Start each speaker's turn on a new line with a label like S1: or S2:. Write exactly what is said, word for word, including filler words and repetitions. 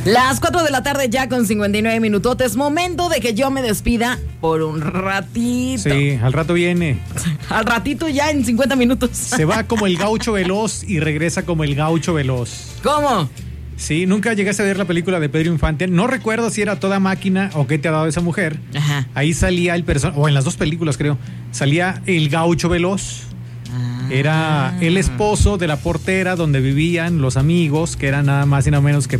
S1: Las cuatro de la tarde ya con cincuenta y nueve minutotes. Momento de que yo me despida por un ratito.
S2: Sí, al rato viene.
S1: Al ratito ya en cincuenta minutos.
S2: Se va como el gaucho veloz y regresa como el gaucho veloz.
S1: ¿Cómo?
S2: Sí, nunca llegaste a ver la película de Pedro Infante. No recuerdo si era Toda Máquina o Qué te ha dado esa mujer.
S1: Ajá.
S2: Ahí salía el personaje, o en las dos películas creo, salía el gaucho veloz.
S1: Ah.
S2: Era el esposo de la portera donde vivían los amigos, que eran nada más y nada menos que